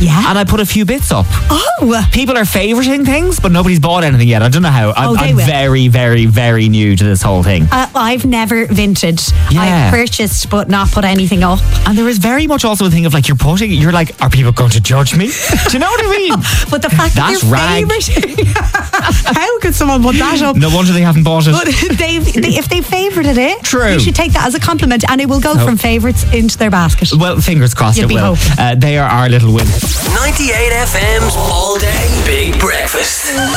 Yeah. And I put a few bits up. Oh. People are favouriting things, but nobody's bought anything yet. I don't know how. I'm will. very, very, very new to this whole thing. I've never vinted. Yeah. I've purchased but not put anything up. And there is very much also a thing of like you're like, are people going to judge me? Do you know what I mean? But the fact that That's they're rag. favouring. How could someone put that up? No wonder they haven't bought it. But if they favoured it, True. you should take that as a compliment, and it will go from favourites into their basket. Well, fingers crossed You'd it be will. hoping. They are our little win. 98 FM's All Day Big Breakfast.